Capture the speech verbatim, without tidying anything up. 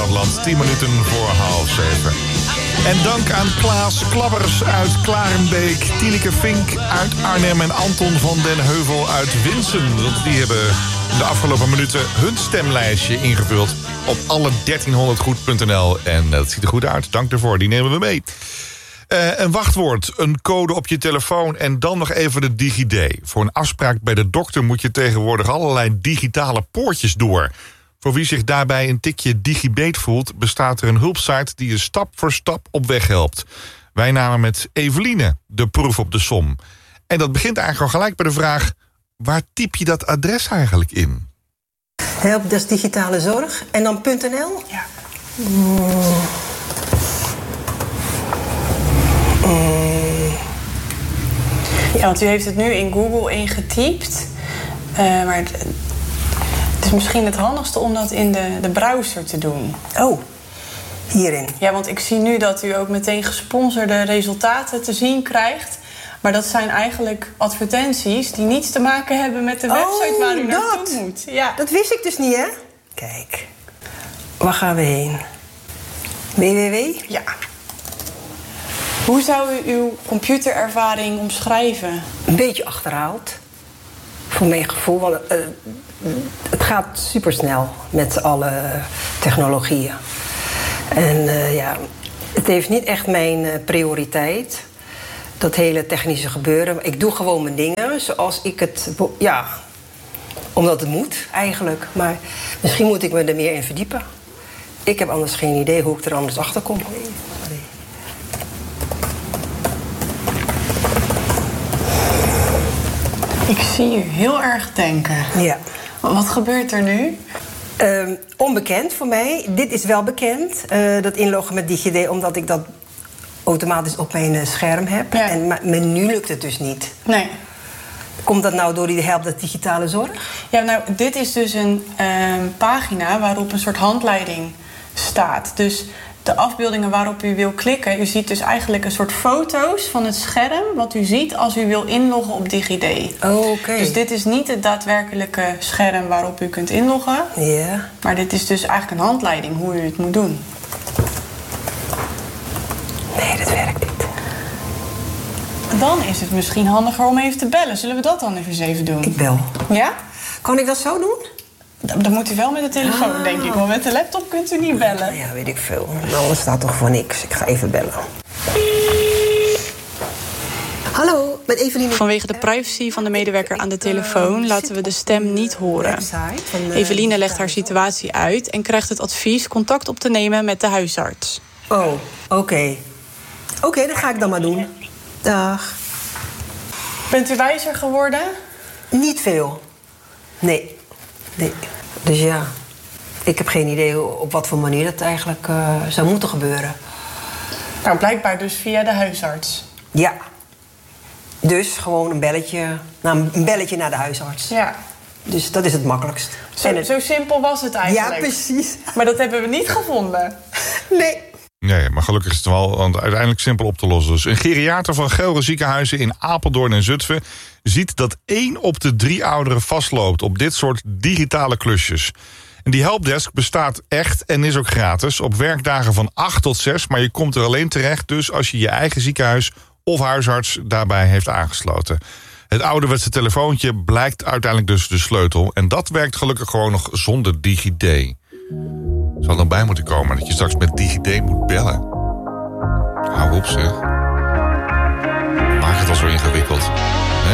Noord-Holland, tien minuten voor half zeven. En dank aan Klaas Klabbers uit Klarenbeek, Tineke Vink uit Arnhem en Anton van den Heuvel uit Winsen. Want die hebben de afgelopen minuten hun stemlijstje ingevuld op alle dertienhonderd goed punt n l. En dat ziet er goed uit. Dank daarvoor, die nemen we mee. Uh, een wachtwoord, een code op je telefoon en dan nog even de DigiD. Voor een afspraak bij de dokter moet je tegenwoordig allerlei digitale poortjes door. Voor wie zich daarbij een tikje digibeet voelt, bestaat er een hulpsite die je stap voor stap op weg helpt. Wij namen met Eveline de proef op de som. En dat begint eigenlijk al gelijk bij de vraag: waar typ je dat adres eigenlijk in? Helpdesk digitale zorg en dan .nl? Ja. Mm. Mm. Ja, want u heeft het nu in Google ingetypt. Uh, maar het, het is misschien het handigste om dat in de, de browser te doen. Oh, hierin. Ja, want ik zie nu dat u ook meteen gesponsorde resultaten te zien krijgt. Maar dat zijn eigenlijk advertenties die niets te maken hebben met de website oh, waar u dat. naartoe moet. Ja. Dat wist ik dus niet, hè? Kijk, waar gaan we heen? w w w? Ja. Hoe zou u uw computerervaring omschrijven? Een beetje achterhaald. Voor mijn gevoel. Want, uh, het gaat supersnel met alle technologieën. En uh, ja, het heeft niet echt mijn uh, prioriteit. Dat hele technische gebeuren. Ik doe gewoon mijn dingen zoals ik het... Ja, omdat het moet eigenlijk. Maar misschien moet ik me er meer in verdiepen. Ik heb anders geen idee hoe ik er anders achter kom. Ik zie u heel erg denken. Ja. Wat gebeurt er nu? Uh, onbekend voor mij. Dit is wel bekend. Uh, dat inloggen met DigiD, omdat ik dat automatisch op mijn uh, scherm heb. Ja. En maar, maar nu lukt het dus niet. Nee. Komt dat nou door die helpdesk digitale zorg? Ja, nou, dit is dus een uh, pagina waarop een soort handleiding staat. Dus de afbeeldingen waarop u wil klikken, u ziet dus eigenlijk een soort foto's van het scherm wat u ziet als u wil inloggen op DigiD. Oh, oké. Okay. Dus dit is niet het daadwerkelijke scherm waarop u kunt inloggen. Ja. Yeah. Maar dit is dus eigenlijk een handleiding hoe u het moet doen. Nee, dat werkt niet. Dan is het misschien handiger om even te bellen. Zullen we dat dan even eens even doen? Ik bel. Ja? Kan ik dat zo doen? Dan moet u wel met de telefoon, ah. denk ik. Want met de laptop kunt u niet bellen. Ja, weet ik veel. Alles staat toch voor niks. Ik ga even bellen. Hallo, met Eveline. Vanwege de privacy van de medewerker aan de telefoon laten we de stem niet horen. Eveline legt haar situatie uit en krijgt het advies contact op te nemen met de huisarts. Oh, oké. Okay. Oké, okay, dat ga ik dan maar doen. Dag. Bent u wijzer geworden? Niet veel. Nee. Nee. Dus ja, ik heb geen idee op wat voor manier dat eigenlijk uh, zou moeten gebeuren. Nou, blijkbaar dus via de huisarts. Ja. Dus gewoon een belletje, nou, een belletje naar de huisarts. Ja. Dus dat is het makkelijkst. Zo, het... zo simpel was het eigenlijk. Ja, precies. Maar dat hebben we niet gevonden. Nee. Nee, maar gelukkig is het wel uiteindelijk simpel op te lossen. Dus een geriater van Gelre ziekenhuizen in Apeldoorn en Zutphen ziet dat één op de drie ouderen vastloopt op dit soort digitale klusjes. En die helpdesk bestaat echt en is ook gratis op werkdagen van acht tot zes, maar je komt er alleen terecht dus als je je eigen ziekenhuis of huisarts daarbij heeft aangesloten. Het ouderwetse telefoontje blijkt uiteindelijk dus de sleutel en dat werkt gelukkig gewoon nog zonder DigiD. Zal er nog bij moeten komen dat je straks met DigiD moet bellen. Hou op zeg.